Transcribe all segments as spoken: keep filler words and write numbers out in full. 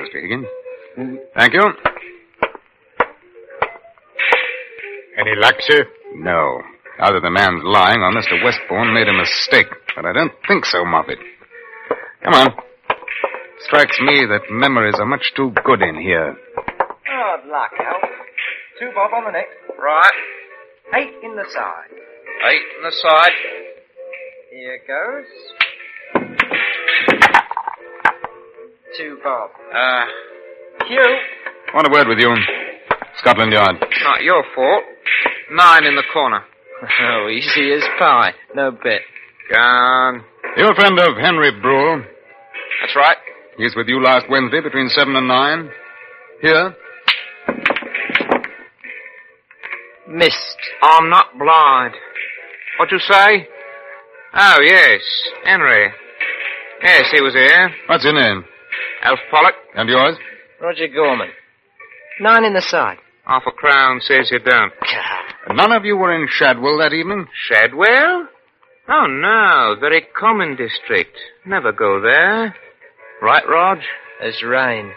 Mister Higgins. Thank you. Any luck, sir? No. Either the man's lying or Mister Westbourne made a mistake. But I don't think so, Moffat. Come on. Strikes me that memories are much too good in here. Hard luck, Al. Two bob on the next. Right. Eight in the side. Eight on the side. Here goes. Two bob. Uh, Hugh. Want a word with you. Scotland Yard. not your fault. Nine in the corner. Oh, easy as pie. No bit. Gone. You're a friend of Henry Brule. That's right. He was with you last Wednesday between seven and nine. Here. Missed. I'm not blind. What'd you say? Oh, yes. Henry. Yes, he was here. What's your name? Alf Pollock. And yours? Roger Gorman. Nine in the side. Half a crown says you don't. None of you were in Shadwell that evening? Shadwell? Oh, no. Very common district. Never go there. Right, Rog? There's rain.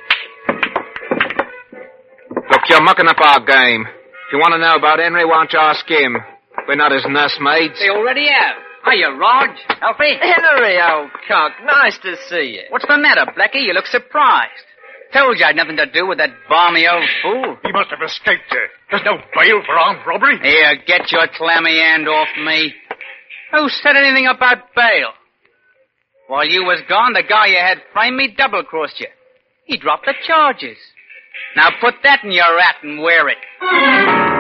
Look, you're mucking up our game. If you want to know about Henry, why don't you ask him? We're not his nursemaids. They already have. Hiya, Rog. Alfie. Henry, old cock. Nice to see you. What's the matter, Blackie? You look surprised. Told you I'd nothing to do with that balmy old fool. He must have escaped, sir. There's no bail for armed robbery. Here, get your clammy hand off me. Who said anything about bail? While you was gone, the guy you had framed me double-crossed you. He dropped the charges. Now put that in your hat and wear it.